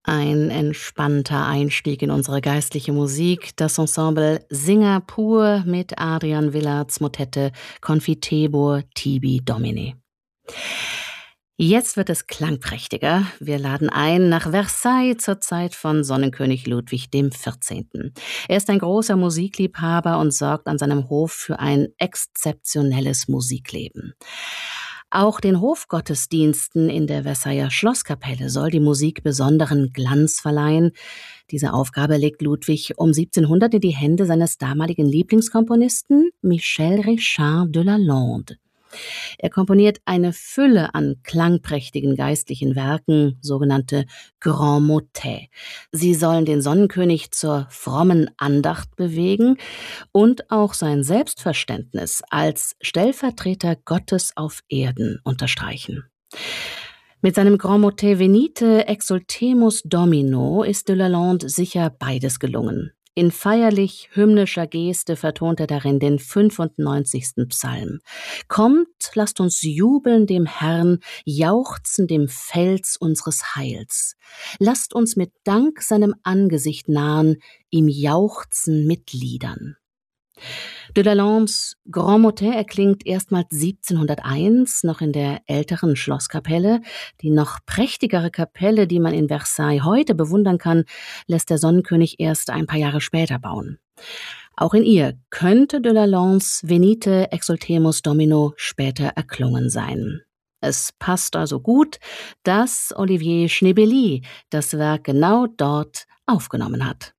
Ein entspannter Einstieg in unsere geistliche Musik. Das Ensemble Singer pur mit Adrian Willards Motette Confitebor tibi Domine. Jetzt wird es klangprächtiger. Wir laden ein nach Versailles zur Zeit von Sonnenkönig Ludwig XIV. Er ist ein großer Musikliebhaber und sorgt an seinem Hof für ein exzeptionelles Musikleben. Auch den Hofgottesdiensten in der Versailler Schlosskapelle soll die Musik besonderen Glanz verleihen. Diese Aufgabe legt Ludwig um 1700 in die Hände seines damaligen Lieblingskomponisten Michel Richard de Lalande. Er komponiert eine Fülle an klangprächtigen geistlichen Werken, sogenannte Grands Motets. Sie sollen den Sonnenkönig zur frommen Andacht bewegen und auch sein Selbstverständnis als Stellvertreter Gottes auf Erden unterstreichen. Mit seinem Grand Motet Venite exultemus Domino ist de Lalande sicher beides gelungen. In feierlich hymnischer Geste vertont er darin den 95. Psalm. Kommt, lasst uns jubeln dem Herrn, jauchzen dem Fels unseres Heils. Lasst uns mit Dank seinem Angesicht nahen, ihm jauchzen mit Liedern. De Lalandes Grand Motet erklingt erstmals 1701, noch in der älteren Schlosskapelle. Die noch prächtigere Kapelle, die man in Versailles heute bewundern kann, lässt der Sonnenkönig erst ein paar Jahre später bauen. Auch in ihr könnte de Lalandes Venite exultemus Domino später erklungen sein. Es passt also gut, dass Olivier Schnebely das Werk genau dort aufgenommen hat.